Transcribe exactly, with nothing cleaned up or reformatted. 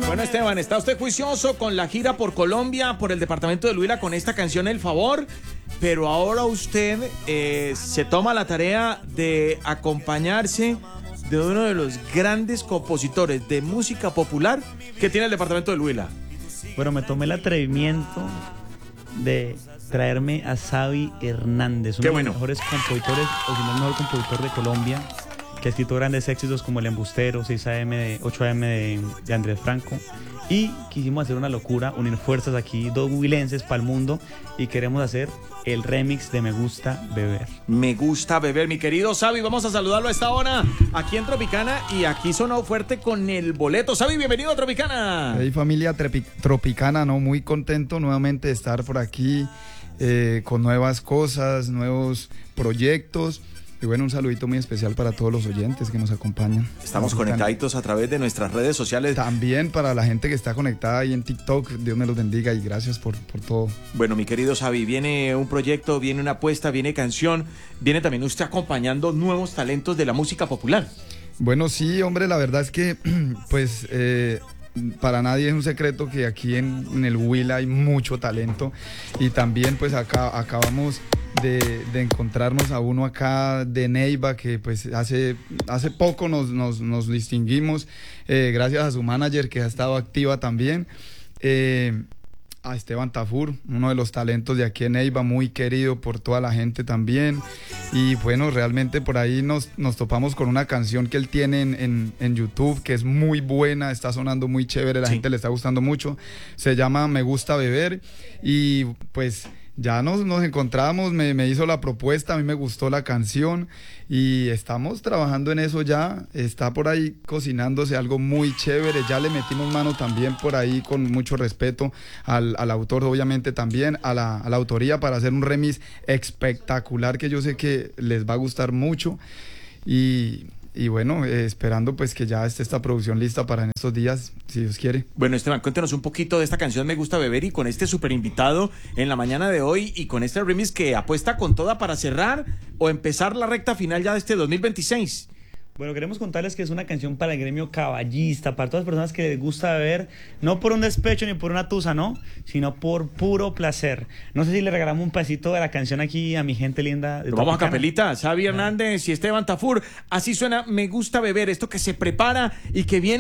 Bueno, Esteban, ¿está usted juicioso con la gira por Colombia, por el departamento del Huila con esta canción El Favor? Pero ahora usted eh, se toma la tarea de acompañarse de uno de los grandes compositores de música popular que tiene el departamento del Huila. Bueno, me tomé el atrevimiento de traerme a Xavi Hernández, uno Qué de bueno. los mejores compositores, o si no el mejor compositor de Colombia, que ha escrito grandes éxitos como El Embustero, seis a eme, de, ocho a eme de, de Andrés Franco. Y quisimos hacer una locura, unir fuerzas aquí, dos huilenses para el mundo, y queremos hacer el remix de Me Gusta Beber. Me gusta beber, mi querido Xavi. Vamos a saludarlo a esta hora aquí en Tropicana, y aquí sonó fuerte con el boleto. Xavi, bienvenido a Tropicana. Hey, familia trepi- Tropicana, ¿no? Muy contento nuevamente de estar por aquí eh, con nuevas cosas, nuevos proyectos. Y bueno, un saludito muy especial para todos los oyentes que nos acompañan. Estamos conectaditos a través de nuestras redes sociales. También para la gente que está conectada ahí en TikTok, Dios me los bendiga y gracias por, por todo. Bueno, mi querido Xavi, viene un proyecto, viene una apuesta, viene canción, viene también usted acompañando nuevos talentos de la música popular. Bueno, sí, hombre, la verdad es que pues eh, para nadie es un secreto que aquí en, en el Huila hay mucho talento, y también pues acá acabamos de, de encontrarnos a uno acá de Neiva que pues hace, hace poco nos, nos, nos distinguimos eh, gracias a su manager que ha estado activa también. Eh, a Esteban Tafur, uno de los talentos de aquí en Neiva, muy querido por toda la gente también. Y bueno, realmente por ahí nos, nos topamos con una canción que él tiene en, en, en YouTube, que es muy buena, está sonando muy chévere, la Sí. gente le está gustando mucho. Se llama Me Gusta Beber, y pues ya nos, nos encontramos, me, me hizo la propuesta, a mí me gustó la canción y estamos trabajando en eso ya. Está por ahí cocinándose algo muy chévere, ya le metimos mano también por ahí con mucho respeto al, al autor, obviamente también a la, a la autoría, para hacer un remix espectacular que yo sé que les va a gustar mucho. Y... Y bueno, eh, esperando pues que ya esté esta producción lista para en estos días, si Dios quiere. Bueno, Esteban, cuéntanos un poquito de esta canción Me Gusta Beber, y con este super invitado en la mañana de hoy, y con este remix que apuesta con toda para cerrar o empezar la recta final ya de este dos mil veintiséis. Bueno, queremos contarles que es una canción para el gremio caballista, para todas las personas que les gusta beber, no por un despecho ni por una tusa, ¿no? Sino por puro placer. No sé si le regalamos un pedacito de la canción aquí a mi gente linda de Lo vamos a Tropicana. capelita, Xavi Hernández y Esteban Tafur. Así suena Me Gusta Beber, esto que se prepara y que viene